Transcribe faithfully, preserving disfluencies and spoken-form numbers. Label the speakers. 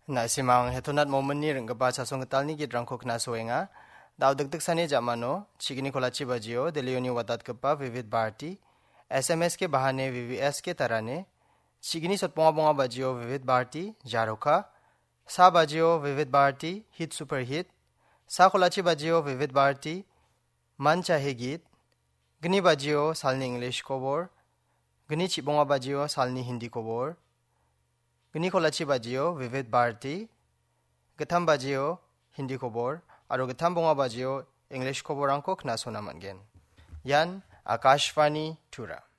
Speaker 1: Na simang hetunat momen ni ringgaba sasong ketal ni git rangko kena soenga. Daw degdeg sane jamano, chigini kolachi bajio, delioni wadat kepa vivid bharti, S M S के बहाने V V S के तराने, chigini sot ponga ponga bajio vivid bharti, jaroka, sa bajio vivid bharti, hit super hit, sa kolachi bajio vivid bharti, man chahe git, gni bajio salni English kobor, gni chibonga bajio salni Hindi kobor, gni kolachi bajio vivid bharti, gatham bajio Hindi kobor, aro gatham bonga bajio English koborangko kna sona mangen. Yan Akashvani Tura.